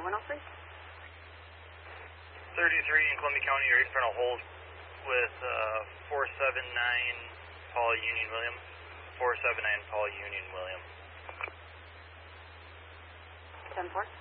103. 33 in Columbia County, right in front of Holt with 479 Paul Union William. 479 Paul Union William. 10-4.